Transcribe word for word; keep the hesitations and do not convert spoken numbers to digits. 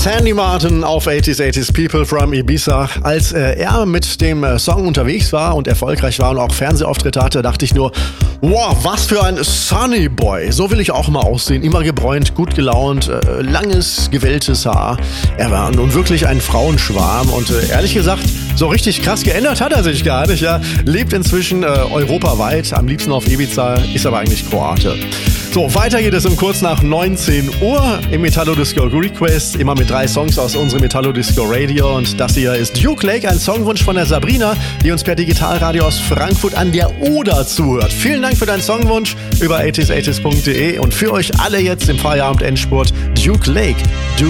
Sandy Martin auf achtziger, achtziger People from Ibiza. Als äh, er mit dem äh, Song unterwegs war und erfolgreich war und auch Fernsehauftritte hatte, dachte ich nur, wow, was für ein Sunny Boy. So will ich auch mal aussehen. Immer gebräunt, gut gelaunt, äh, langes, gewelltes Haar. Er war nun wirklich ein Frauenschwarm und äh, ehrlich gesagt, so richtig krass geändert hat er sich gar nicht. Ja? Lebt inzwischen äh, europaweit, am liebsten auf Ibiza, ist aber eigentlich Kroate. So, weiter geht es um kurz nach neunzehn Uhr im Metallo Disco Request, immer mit drei Songs aus unserem Metallo Disco Radio. Und das hier ist Duke Lake, ein Songwunsch von der Sabrina, die uns per Digitalradio aus Frankfurt an der Oder zuhört. Vielen Dank für deinen Songwunsch über achtziger, achtziger punkt de und für euch alle jetzt im Feierabend-Endspurt Duke Lake. Duke